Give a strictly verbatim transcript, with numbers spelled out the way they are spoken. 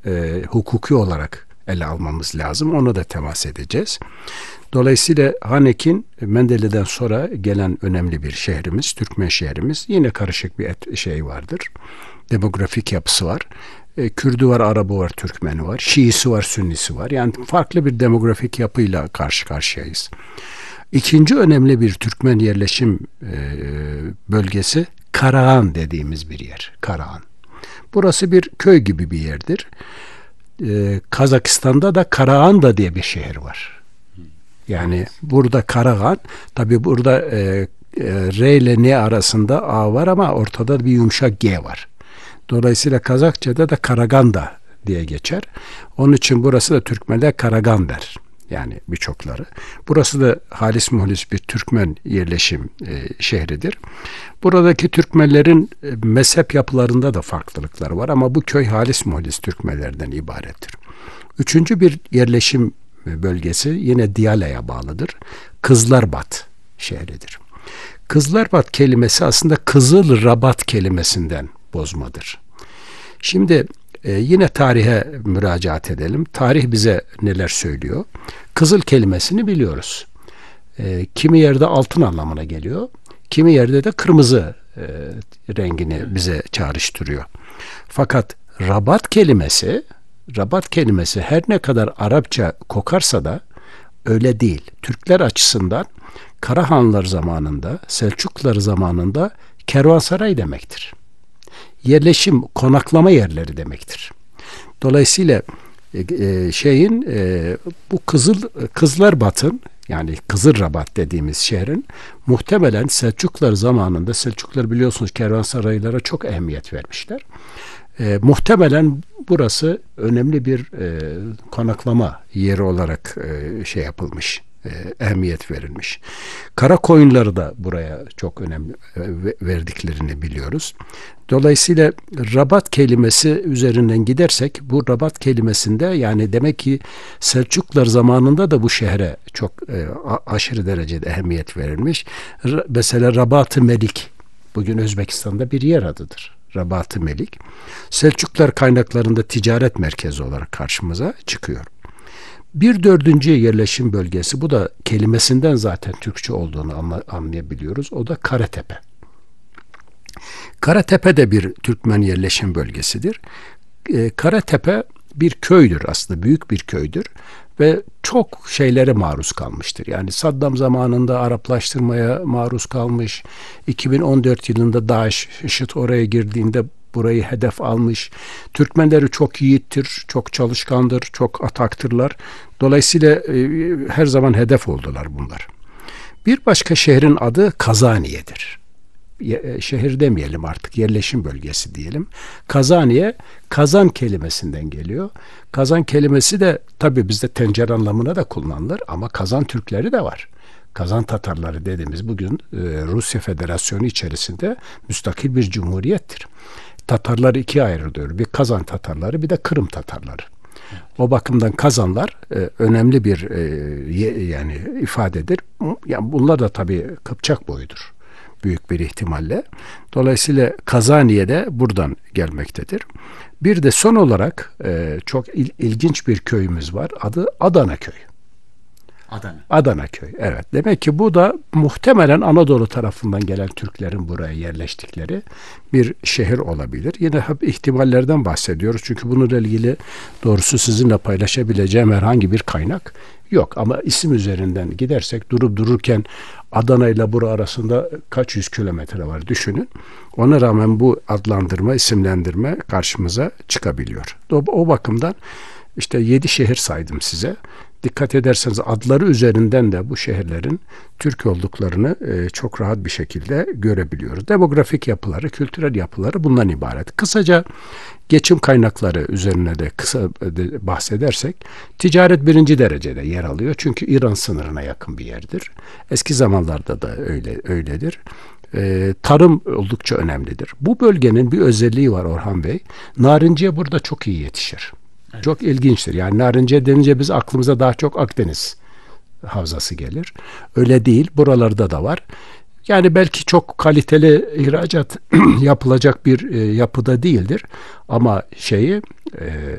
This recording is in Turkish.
e, hukuki olarak ele almamız lazım. Ona da temas edeceğiz. Dolayısıyla Hanekin Mendele'den sonra gelen önemli bir şehrimiz, Türkmen şehrimiz. Yine karışık bir et, şey vardır. Demografik yapısı var. E, Kürdü var, Arabı var, Türkmeni var, Şiisi var, Sünnisi var. Yani farklı bir demografik yapıyla karşı karşıyayız. İkinci önemli bir Türkmen yerleşim e, bölgesi Karahan dediğimiz bir yer. Karahan. Burası bir köy gibi bir yerdir. Ee, Kazakistan'da da Karahan diye bir şehir var. Yani burada Karahan, tabi burada e, e, R ile N arasında A var ama ortada bir yumuşak G var. Dolayısıyla Kazakça'da da Karaganda diye geçer. Onun için burası da Türkmenler Karagan der. Yani birçokları. Burası da halis muhlis bir Türkmen yerleşim e, şehridir. Buradaki Türkmenlerin e, mezhep yapılarında da farklılıklar var ama bu köy halis muhlis Türkmenlerden ibarettir. Üçüncü bir yerleşim bölgesi yine Diyala'ya bağlıdır. Kızlarbat şehridir. Kızlarbat kelimesi aslında Kızıl Rabat kelimesinden bozmadır. Şimdi Ee, yine tarihe müracaat edelim. Tarih bize neler söylüyor? Kızıl kelimesini biliyoruz. Ee, kimi yerde altın anlamına geliyor. Kimi yerde de kırmızı e, rengini bize çağrıştırıyor. Fakat Rabat kelimesi, Rabat kelimesi her ne kadar Arapça kokarsa da öyle değil. Türkler açısından Karahanlılar zamanında, Selçuklular zamanında kervansaray demektir. Yerleşim, konaklama yerleri demektir. Dolayısıyla e, şeyin e, bu Kızıl Kızlarbat'ın yani Kızılrabat dediğimiz şehrin muhtemelen Selçuklular zamanında, Selçuklular biliyorsunuz kervansaraylara çok ehemmiyet vermişler. E, muhtemelen burası önemli bir e, konaklama yeri olarak e, şey yapılmış. ehemmiyet verilmiş. Kara koyunları da buraya çok önemli verdiklerini biliyoruz. Dolayısıyla Rabat kelimesi üzerinden gidersek bu Rabat kelimesinde yani demek ki Selçuklular zamanında da bu şehre çok e, aşırı derecede ehemmiyet verilmiş. R- mesela Rabat-ı Melik bugün Özbekistan'da bir yer adıdır. Rabat-ı Melik. Selçuklular kaynaklarında ticaret merkezi olarak karşımıza çıkıyor. Bir dördüncü yerleşim bölgesi, bu da kelimesinden zaten Türkçe olduğunu anlayabiliyoruz. O da Karatepe. Karatepe de bir Türkmen yerleşim bölgesidir. Ee, Karatepe bir köydür aslında, büyük bir köydür ve çok şeylere maruz kalmıştır. Yani Saddam zamanında Araplaştırmaya maruz kalmış. iki bin on dört yılında DAEŞ, IŞİD oraya girdiğinde burayı hedef almış. Türkmenleri çok yiğittir, çok çalışkandır, çok ataktırlar. Dolayısıyla e, her zaman hedef oldular bunlar. Bir başka şehrin adı Kazaniye'dir. Ye, şehir demeyelim artık, yerleşim bölgesi diyelim. Kazaniye, kazan kelimesinden geliyor. Kazan kelimesi de tabii bizde tencere anlamına da kullanılır ama Kazan Türkleri de var. Kazan Tatarları dediğimiz bugün e, Rusya Federasyonu içerisinde müstakil bir cumhuriyettir. Tatarları ikiye ayrılıyor. Bir Kazan Tatarları, bir de Kırım Tatarları. O bakımdan Kazanlar e, önemli bir e, ye, yani ifadedir. Yani bunlar da tabii Kıpçak boyudur. Büyük bir ihtimalle. Dolayısıyla Kazaniye de buradan gelmektedir. Bir de son olarak e, çok il, ilginç bir köyümüz var. Adı Adana Köy. Adana. Adana Köy. Evet. Demek ki bu da muhtemelen Anadolu tarafından gelen Türklerin buraya yerleştikleri bir şehir olabilir. Yine hep ihtimallerden bahsediyoruz. Çünkü bununla ilgili doğrusu sizinle paylaşabileceğim herhangi bir kaynak yok. Ama isim üzerinden gidersek durup dururken Adana ile bura arasında kaç yüz kilometre var düşünün. Ona rağmen bu adlandırma, isimlendirme karşımıza çıkabiliyor. O, o bakımdan işte yedi şehir saydım size. Dikkat ederseniz adları üzerinden de bu şehirlerin Türk olduklarını e, çok rahat bir şekilde görebiliyoruz. Demografik yapıları, kültürel yapıları bundan ibaret. Kısaca geçim kaynakları üzerine de kısa de bahsedersek, ticaret birinci derecede yer alıyor. Çünkü İran sınırına yakın bir yerdir. Eski zamanlarda da öyle öyledir. E, tarım oldukça önemlidir. Bu bölgenin bir özelliği var Orhan Bey. Narinciye burada çok iyi yetişir. Evet. Çok ilginçtir. Yani narince denince biz aklımıza daha çok Akdeniz havzası gelir. Öyle değil. Buralarda da var. Yani belki çok kaliteli ihracat yapılacak bir e, yapıda değildir. Ama şeyi e,